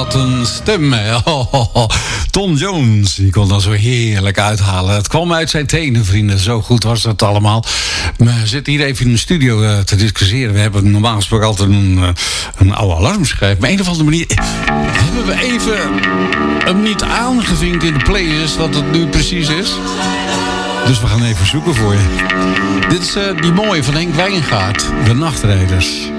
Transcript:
wat een stem. Tom Jones, die kon dat zo heerlijk uithalen. Het kwam uit zijn tenen, vrienden. Zo goed was dat allemaal. We zitten hier even in de studio te discussiëren. We hebben normaal gesproken altijd een oude alarmschijf. Maar op een of andere manier hebben we even hem niet aangevinkt in de playlist wat het nu precies is. Dus we gaan even zoeken voor je. Dit is die mooie van Henk Wijngaard, De Nachtrijders.